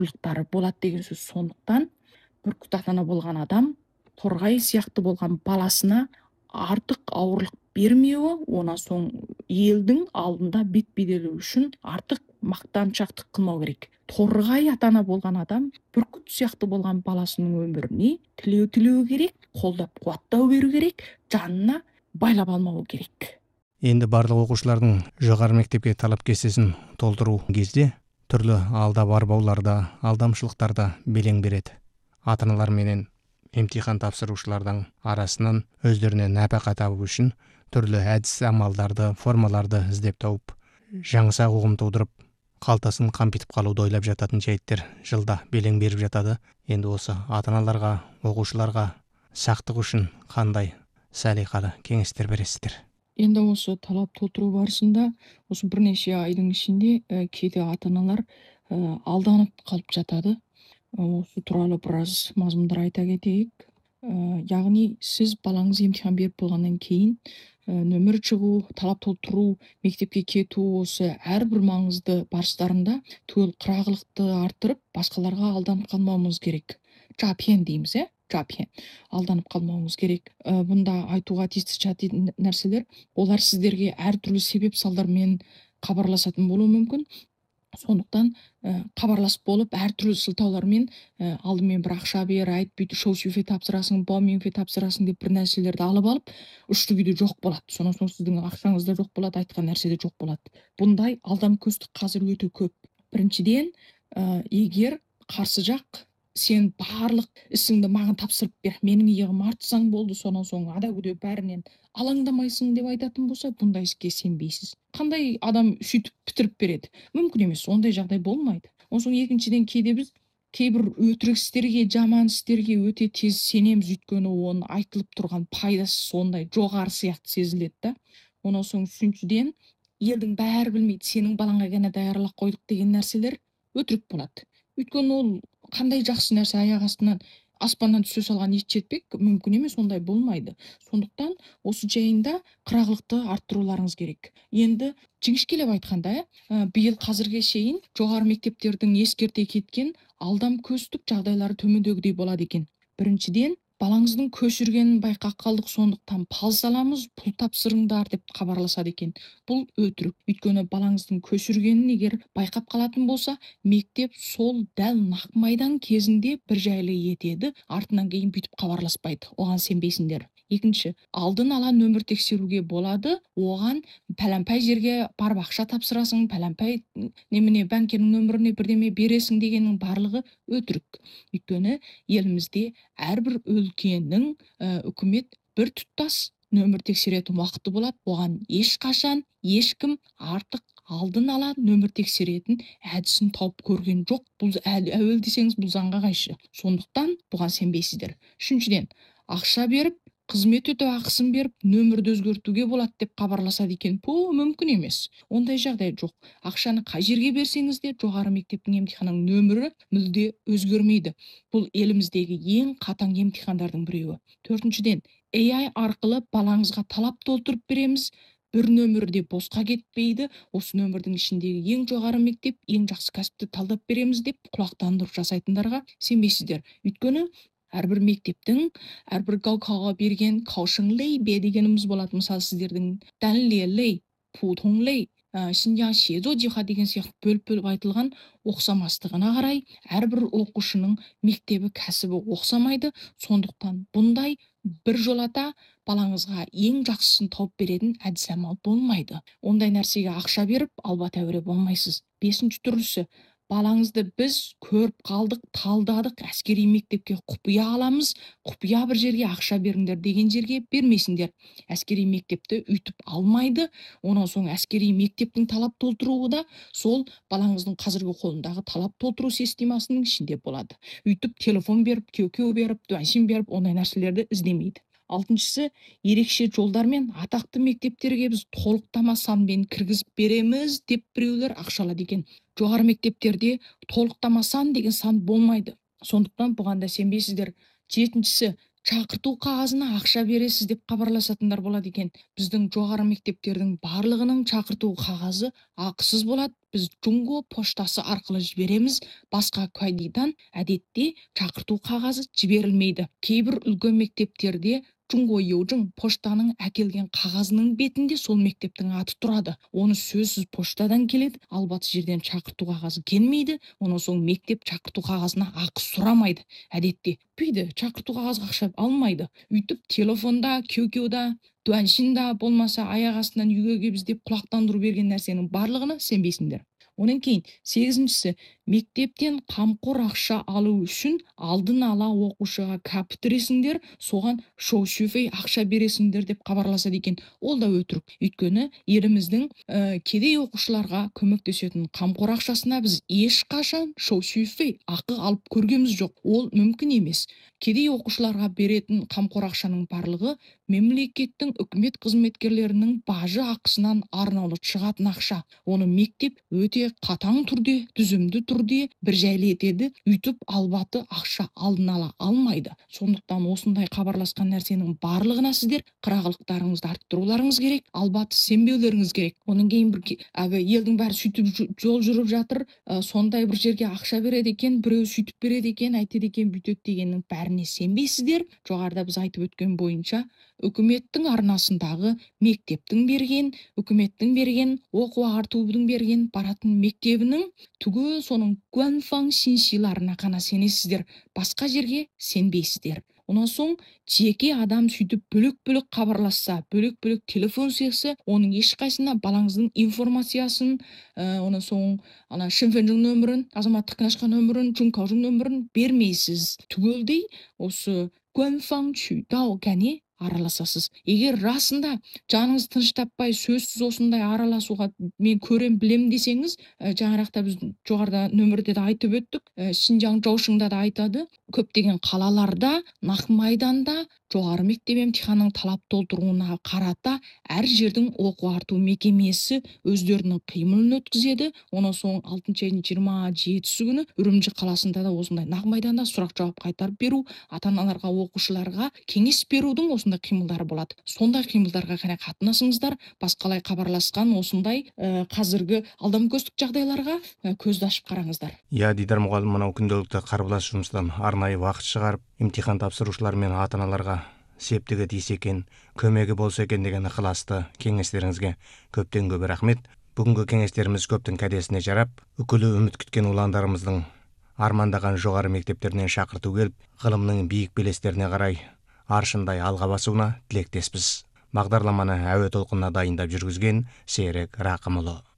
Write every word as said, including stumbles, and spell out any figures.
артықшылықтары болады деген сөз. Сондықтан бүркіт ата ана болған адам торғай сияқты болған баласына артық ауырлық бермеуі, онан соң елдің алдында бет беделі үшін артық мақтаншақтық қылмау керек. Торғай ата ана болған адам бүркіт сияқты болған баласының өміріне тілеу тілеу керек, қолдап қуаттау беру керек, жанына байлап алмау керек. Енді барлық оқушылардың жоғары мектепке талап кестесін толтыру кезде түрлі алда барбауларда, алдамшылықтарда белең береді. Ата-аналар менен емтихан тапсырушылардың арасынан өздеріне нәпақа табу үшін түрлі әдіс амалдарды, формаларды іздеп тауып, жаңсақ ұғым тудырып, қалтасын қампитып қалуды ойлап жататын жайттер жылда белең беріп жатады. Енді осы ата-аналарға, оқушыларға сақтық үшін қандай салиқалы кеңестер бересіздер? Енді осы талап толтыру барысында осы бірнеше айдың ішінде ә, кейде ата-аналар ә, алданып қалып жатады. Осы туралы біраз мазмұндар айта кетейік. Ә, яғни сіз балаңыз емтихан беріп болғаннан кейін ә, нөмір шығу, талап толтыру, мектепке кету, осы әрбір маңызды барыстарында түгел қырағылықты арттырып, басқаларға алданып қалмауымыз керек. Жапен дейміз, ә? Жапен. Алданып қалмауымыз керек. Ә, бұнда айтуға тиісті жататын нәрселер, олар сіздерге әртүрлі себеп салдармен хабарласатын болуы мүмкін. Сондықтан ә, хабарласып болып әртүрлі сылтаулармен ә, алдымен бір ақша бер, айт, бүйт, шоу-шуфе тапсырасың, баумеңфе тапсырасың деп бір нәрселерді алып алып, үшті күйде жоқ болады. Сонан соң сіздің ақшаңыз да жоқ болады, айтқан нәрсе де жоқ болады. Бұндай алдамкөстік қазір өте көп. Біріншіден, ә, егер қарсы жақ сен барлық ісіңді маған тапсырып бер, менің иығым артсаң болды, сонан соң ада күде бәрінен алаңдамайсың деп айтатын болса, бұндай іске сенбейсіз. Қандай адам сөйтіп бітіріп береді? Мүмкін емес, ондай жағдай болмайды. Онан соң екіншіден, кейде біз кейбір өтірік істерге, жаман істерге өте тез сенеміз, өйткені оның айтылып тұрған пайдасы сондай жоғары сияқты сезіледі да. Онан соң үшіншіден, елдің бәрі білмейді, сенің балаңа ғана даярлап қойдық деген нәрселер өтірік болады. Өйткені ол қандай жақсы нәрсе, аяқ астынан аспаннан түсе салған ет жетпек, мүмкін емес, ондай болмайды. Сондықтан осы жайында қырағылықты арттыруларыңыз керек. Енді жіңішкелеп айтқанда, ә, биыл қазірге шейін жоғары мектептердің ескерте кеткен алдамкөстік жағдайлары төмендегідей болады екен. Біріншіден, балаңыздың көшіргенін байқап қалдық, сондықтан пал саламыз, пұл тапсырыңдар деп хабарласады екен. Бұл өтірік. Өйткені балаңыздың көшіргенін егер байқап қалатын болса, мектеп сол дәл нақ майдан кезінде бір жайлы етеді, артынан кейін бүйтіп хабарласпайды. Оған сенбейсіңдер. Екінші, алдын ала нөмір тексеруге болады, оған пәләмпай жерге барып ақша тапсырасың, пәләмпай немене банкенің нөміріне бірдеме бересің дегеннің барлығы өтірік. Өйткені елімізде әрбір өлкенің ә, үкімет бір тұтас нөмір тексеретін уақыты болады. Оған ешқашан ешкім артық алдын ала нөмір тексеретін әдісін тауып көрген жоқ. Бұл әуел десеңіз, бұл заңға қайшы. Сондықтан бұған сенбейсіздер. Үшіншіден, ақша беріп, қызмет өтеу ақысын беріп, нөмірді өзгертуге болады деп хабарласады екен. Бұл мүмкін емес. Ондай жағдай жоқ. Ақшаны қай жерге берсеңіз де, жоғары мектептің емтиханының нөмірі мүлде өзгермейді. Бұл еліміздегі ең қатаң емтихандардың біреуі. Төртіншіден, эй ай арқылы балаңызға талап толтырып береміз. Бір нөмірде босқа кетпейді. Осы нөмірдің ішіндегі ең жоғары мектеп, ең жақсы кәсіпті талдап береміз деп құлақтандырып жасайтындарға сенбейсіздер. Өйткені әрбір мектептің, әрбір гаукауға берген каушыңлей бе дегеніміз болады. Мысалы, сіздердің дәнлелей, путонлей, Шинжаң шезо жиха деген сияқты бөліп-бөліп айтылған оқсамастығына қарай, әрбір оқушының мектебі, кәсібі оқсамайды. Сондықтан бұндай бір жолата балаңызға ең жақсысын тауып беретін әдіс амал болмайды. Ондай нәрсеге ақша беріп, алба тәуре болмайсыз. Бесінші түрлісі, балаңызды біз көріп қалдық, талдадық, әскери мектепке құпия аламыз, құпия бір жерге ақша беріңдер деген жерге бермейсіңдер. Әскери мектепті үйтіп алмайды. Онан соң әскери мектептің талап толтыруы да сол балаңыздың қазіргі қолындағы талап толтыру системасының ішінде болады. Үйтіп телефон беріп, кеу-кеу беріп, дуаншин беріп, ондай нәрселерді іздемейді. Алтыншысы, ерекше жолдармен атақты мектептерге біз толықтама санмен кіргізіп береміз деп біреулер ақшалады екен. Жоғары мектептерде толықтама сан деген сан болмайды. Сондықтан бұған да сенбейсіздер. Жетіншісі, шақырту қағазына ақша бересіз деп хабарласатындар болады екен. Біздің жоғары мектептердің барлығының шақырту қағазы ақысыз болады. біз Жунго поштасы арқылы жібереміз. Басқа кайдидан әдетте шақырту қағазы жіберілмейді. Кейбір үлкен мектептерде Жунго Йожың поштаның әкелген қағазының бетінде сол мектептің аты тұрады. Оны сөзсіз поштадан келеді, ал батыс жерден шақырту қағазы келмейді. Онан соң мектеп шақырту қағазына ақы сұрамайды. Әдетте бүйді шақырту қағазға ақша алмайды. Үйтіп телефонда, кеукеуда, дуаншинда болмаса аяқ астынан үйге келіп іздеп құлақтандыру берген нәрсенің барлығына сенбейсіңдер. Онан кейін сегізіншісі, мектептен қамқор ақша алу үшін алдын ала оқушыға кәпітіресіңдер, соған шоу-шөфей ақша бересіңдер деп хабарласады екен. Ол да өтірік. Өйткені еліміздің ә, кедей оқушыларға көмектесетін қамқор ақшасына біз ешқашан шоу-шөфей ақы алып көргеміз жоқ. Ол мүмкін емес. Кедей оқушыларға беретін қамқор ақшаның барлығы мемлекеттің үкімет қызметкерлерінің бажы ақысынан арнаулы шығатын ақша. Оны мектеп өте қатаң түрде, түзімді түрде бір жайлы етеді. Үйтіп албаты ақша алдын ала алмайды. Сондықтан осындай хабарласқан нәрсенің барлығына сіздер қырағылықтарыңызды арттыруларыңыз керек, албаты сенбеулеріңіз керек. Оның кейін бір әгі елдің бәрі сөйтіп жол жүріп жатыр, ә, сондай бір жерге ақша береді екен, біреу сөйтіп береді екен, айтады екен, бүйтеді дегеннің бәріне сенбейсіздер. Жоғарыда біз айтып өткен бойынша үкіметтің арнасындағы мектептің берген, үкіметтің берген, оқу ағартудың берген баратын мектебінің түгел соның гуанфан синсиларына қана сенесіздер, басқа жерге сенбейсіздер. Онан соң жеке адам сөйтіп бөлек-бөлек хабарласса, бөлек-бөлек телефон сөйлесе, оның ешқайсына балаңыздың информациясын, ә, онан соң ана Шэньфэнжің нөмірін, азаматтық книжка нөмірін, Чункаожың нөмірін бермейсіз. Түгелдей осы гуанфан чүйдау кәне араласасыз. Егер расында жаныңыз тыныш таппай сөзсіз осындай араласуға мен көрем білем десеңіз, ә, жаңарақта біз жоғарыда нөмірде де айтып өттік, ә, Шинжаң Жоушыңда да айтады, көптеген қалаларда, Нақмайданда жоғары мектеп емтиханның талап толтыруына қарата әр жердің оқу ағарту мекемесі өздерінің қимылын өткізеді. Онан соң алтыншы айдың жиырма жетісі күні Үрімжі қаласында да осындай Нақмайданда сұрақ жауап қайтарып беру, ата-аналарға, оқушыларға кеңес берудің осындай қимылдары болады. Сондай қимылдарға ғана қатынасыңыздар, басқалай хабарласқан осындай ә, қазіргі алдамкөстік жағдайларға ә, көзді ашып қараңыздар. Я Дидар мұғалім мынау күнделікті қарбалас жұмыстан арнайы уақыт шығарып, имтихан тапсырушылар мен ата-аналарға септігі тисе екен, көмегі болса екен деген ықыласты кеңестеріңізге көптен көп рахмет. Бүгінгі кеңестеріміз көптің кәдесіне жарап, үкілі үміт күткен ұландарымыздың армандаған жоғары мектептерінен шақырту келіп, ғылымның биік белестеріне қарай аршындай алға басуына тілектеспіз. Бағдарламаны әуе толқынына дайындап жүргізген Серік Рақымұлы.